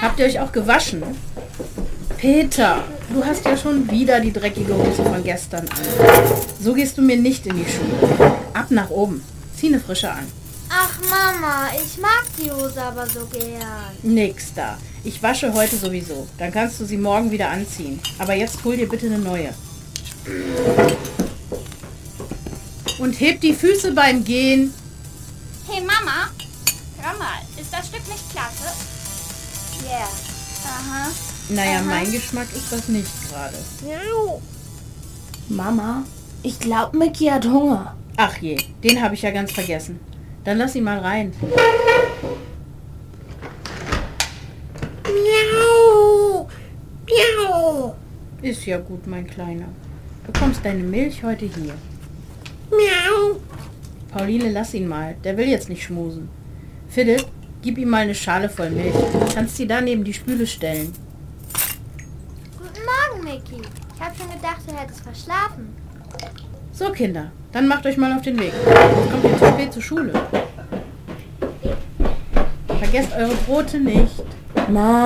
Habt ihr euch auch gewaschen? Peter, du hast ja schon wieder die dreckige Hose von gestern an. So gehst du mir nicht in die Schuhe. Ab nach oben. Zieh eine frische an. Ach Mama, ich mag die Hose aber so gern. Nix da. Ich wasche heute sowieso. Dann kannst du sie morgen wieder anziehen. Aber jetzt hol dir bitte eine neue. Und heb die Füße beim Gehen. Hey Mama, hör mal, ist das Stück nicht klasse? Yeah. Aha. Naja, Aha. mein Geschmack ist das nicht gerade. Mama, ich glaube, Micky hat Hunger. Ach je, den habe ich ja ganz vergessen. Dann lass ihn mal rein. Miau, miau, Ist ja gut, mein Kleiner. Du bekommst deine Milch heute hier. miau. Pauline, lass ihn mal. Der will jetzt nicht schmusen. Philipp, gib ihm mal eine Schale voll Milch. Kannst sie da neben die Spüle stellen. Guten Morgen, Micky. Ich habe schon gedacht, du hättest verschlafen. So, Kinder, dann macht euch mal auf den Weg. Jetzt kommt ihr zu spät zur Schule. Vergesst eure Brote nicht. Na,